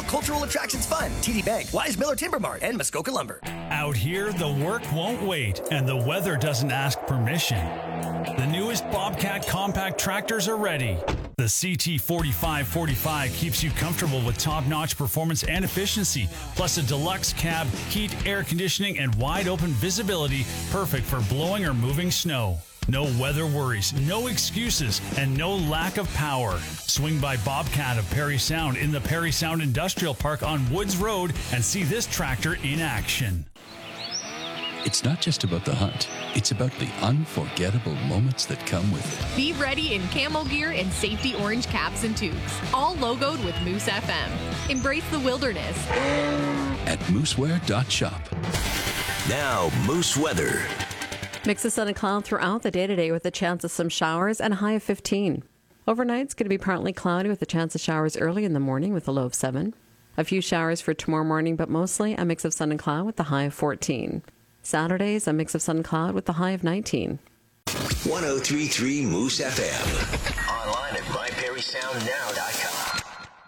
cultural attractions fun, TD Bank, Wise Miller Timber Mart, and Muskoka Lumber. Out here, the work won't wait, and the weather doesn't ask permission. The newest Bobcat compact tractors are ready. The CT4545 keeps you comfortable with top-notch performance and efficiency, plus a deluxe cab, heat, air conditioning, and wide-open visibility, perfect for blowing or moving snow. No weather worries, no excuses, and no lack of power. Swing by Bobcat of Parry Sound in the Parry Sound Industrial Park on Woods Road and see this tractor in action. It's not just about the hunt. It's about the unforgettable moments that come with it. Be ready in camo gear and safety orange caps and tubes, all logoed with Moose FM. Embrace the wilderness at mooseware.shop. Now, Moose weather. Mix of sun and cloud throughout the day today with a chance of some showers and a high of 15. Overnight's going to be partly cloudy with a chance of showers early in the morning with a low of 7. A few showers for tomorrow morning, but mostly a mix of sun and cloud with a high of 14. Saturday's a mix of sun and cloud with a high of 19. 1033 Moose FM. Online at myparrysoundnow.com.